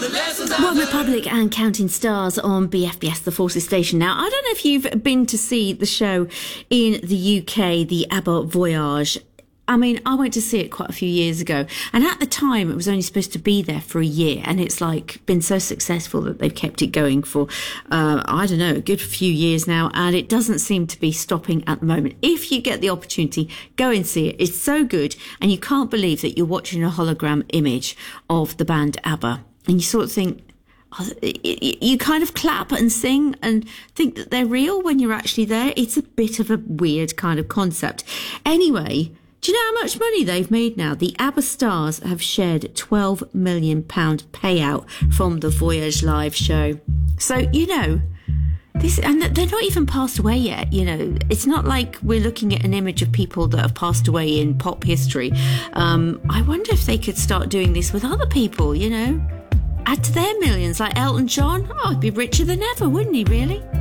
One Republic and Counting Stars on BFBS, the Forces Station. Now, I don't know if you've been to see the show in the UK, the ABBA Voyage. I mean, I went to see it quite a few years ago, and at the time it was only supposed to be there for a year, and it's like been so successful that they've kept it going for, I don't know, a good few years now, and it doesn't seem to be stopping at the moment. If you get the opportunity, go and see it. It's so good, and you can't believe that you're watching a hologram image of the band ABBA, and you sort of think, you kind of clap and sing and think that they're real when you're actually there. It's a bit of a weird kind of concept. Anyway, do you know how much money they've made now? The ABBA stars have shared £12 million payout from the Voyage Live show. So, you know, this, and they're not even passed away yet, you know. It's not like we're looking at an image of people that have passed away in pop history. I wonder if they could start doing this with other people, you know. Add to their millions, like Elton John. Oh, he'd be richer than ever, wouldn't he, really?